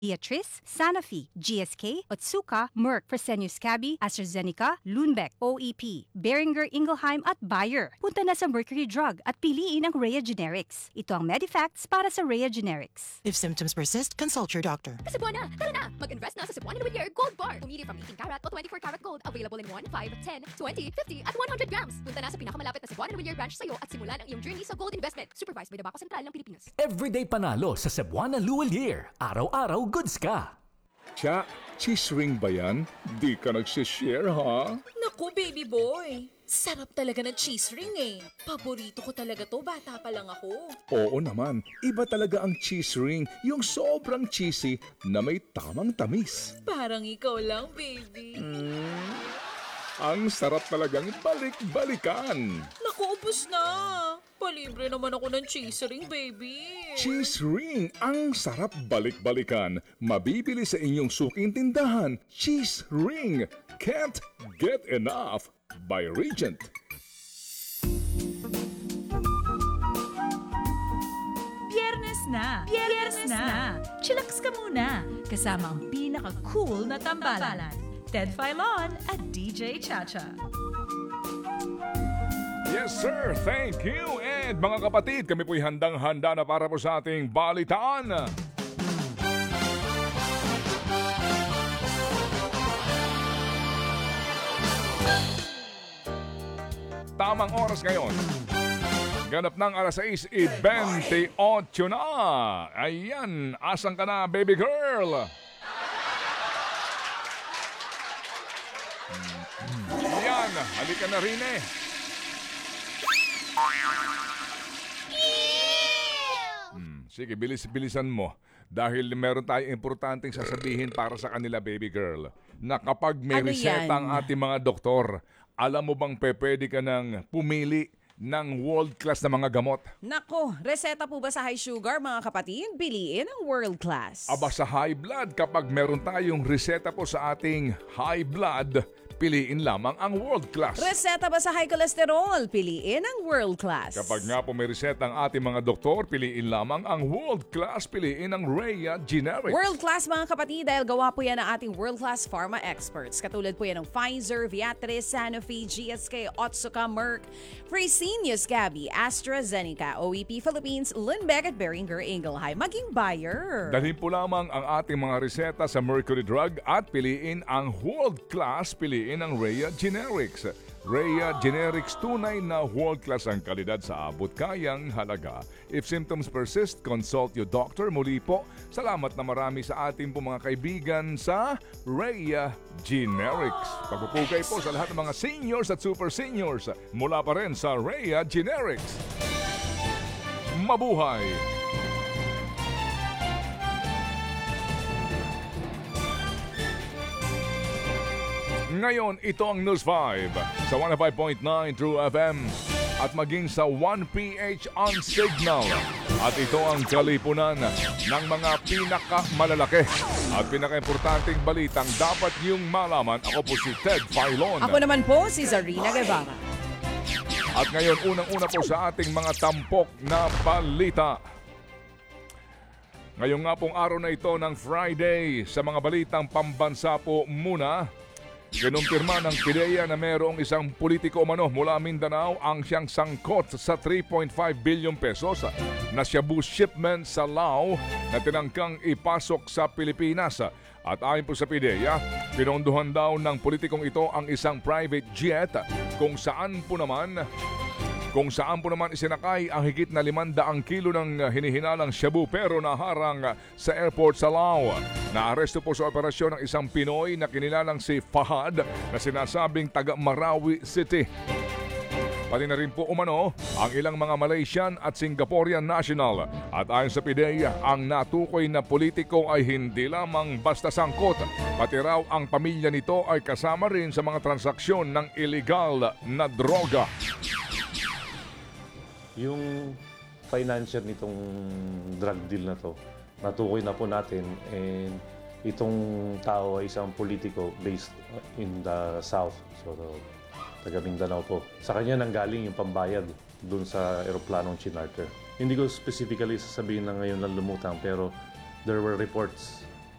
Viatris, Sanofi, GSK, Otsuka, Merck, Fresenius Kabi, AstraZeneca, Lundbeck, OEP, Boehringer Ingelheim at Bayer. Punta na sa Mercury Drug at piliin ang Rhea Generics. Ito ang Medifacts para sa Rhea Generics. If symptoms persist, consult your doctor. Cebuana, tara na! Mag-invest na sa Cebuana Whittier Gold Bar. Pumili from 18 karat o 24 karat gold. Available in 1, 5, 10, 20, 50 at 100 grams. Punta na sa pinakamalapit na Cebuana Whittier branch sa'yo at simulan ang iyong journey sa gold investment. Supervised by the Bangko Sentral ng Pilipinas. Everyday panalo sa Cebuana Whittier. Araw-araw goods ka. Tja, cheese ring ba yan? Di ka nagsishare, ha? Naku, baby boy. Sarap talaga ng cheese ring eh. Paborito ko talaga to, bata pa lang ako. Oo naman, iba talaga ang cheese ring, yung sobrang cheesy na may tamang tamis. Parang ikaw lang, baby. Ang sarap talagang balik-balikan. Naku, ubos na. Palibre naman ako ng cheese ring, baby. Cheese ring, ang sarap balik-balikan. Mabibili sa inyong suking tindahan. Cheese ring, can't get enough by Regent. Biyernes na! Chillax ka muna! Kasama ang pinaka-cool na tambalan. Ted Filon at DJ Chacha. Yes sir, thank you. And mga kapatid, kami po'y handang-handa na para po sa ating balitaan. Tamang oras ngayon. Ganap ng alas 6:28 na. Ayan, asan ka na, baby girl? Yan, halika na rin eh. Sige, bilisan mo. Dahil meron tayong importanteng sasabihin para sa kanila, baby girl. Na kapag may reseta ang ating mga doktor, alam mo bang pwede ka nang pumili ng world-class na mga gamot? Nako, reseta po ba sa high sugar, mga kapatid? Piliin ang world-class. Aba sa high blood, kapag meron tayong reseta po sa ating high blood, piliin lamang ang world-class. Reseta ba sa high cholesterol? Piliin ang world-class. Kapag nga po may reseta ang ating mga doktor, piliin lamang ang world-class, piliin ang Rhea Generics. World-class, mga kapatid, dahil gawa po yan ng ating world-class pharma experts. Katulad po yan ng Pfizer, Viatris, Sanofi, GSK, Otsuka, Merck, Fresenius Kabi, AstraZeneca, OEP Philippines, Lundbeck at Boehringer Ingelheim, maging Bayer. Dalhin po lamang ang ating mga reseta sa Mercury Drug at piliin ang world-class, piliin ang Rhea Generics. Rhea Generics, tunay na world-class ang kalidad sa abot kayang halaga. If symptoms persist, consult your doctor. Muli po, salamat na marami sa ating po mga kaibigan sa Rhea Generics. Pagpupugay po sa lahat ng mga seniors at super seniors mula pa rin sa Rhea Generics. Mabuhay! Ngayon, ito ang News 5 sa 105.9 True FM at maging sa 1PH on Signal. At ito ang kalipunan ng mga pinakamalalaki at pinakaimportanteng balitang dapat niyong malaman. Ako po si Ted Filon. Ako naman po si Zarina Guevara. At ngayon, unang-una po sa ating mga tampok na balita. Ngayon nga pong araw na ito ng Friday, sa mga balitang pambansa po muna, kinumpirma ng PIDEA na mayroong isang politiko umano mula Mindanao ang siyang sangkot sa 3.5 billion pesos na shabu shipment sa Lao na tinangkang ipasok sa Pilipinas. At ayon po sa PIDEA, pinondohan daw ng politikong ito ang isang private jet kung saan po naman isinakay ang higit na 500 kilo ng hinihinalang shabu pero naharang sa airport sa Lao. Naaresto po sa operasyon ng isang Pinoy na kinilalang si Fahad na sinasabing taga Marawi City. Pati na rin po umano ang ilang mga Malaysian at Singaporean national. At ayon sa PIDEA, ang natukoy na politiko ay hindi lamang basta sangkot. Pati raw ang pamilya nito ay kasama rin sa mga transaksyon ng illegal na droga. Yung financier nitong drug deal na to, natukoy na po natin, and itong tao ay isang politiko based in the south, so taga Mindanao po. Sa kanya nanggaling yung pambayad dun sa eroplanong chinarter. Hindi ko specifically sasabihin na ngayon lang lumutang, pero there were reports